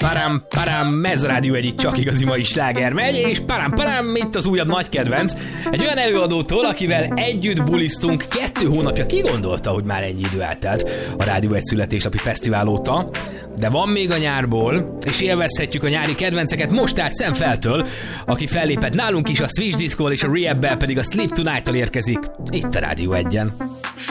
Parám, ez a Rádió Egy, csak igazi mai sláger megy, és parám, itt az újabb nagy kedvenc. Egy olyan előadótól, akivel együtt bulisztunk 2 hónapja, ki gondolta, hogy már ennyi idő eltelt a Rádió Egy születésnapi fesztivál óta. De van még a nyárból, és élvezhetjük a nyári kedvenceket most át Szemfeltől, aki fellépett nálunk is a Switch Disco-val és a Rehab-bel pedig a Sleep Tonight-tal érkezik itt a Rádió Egyen.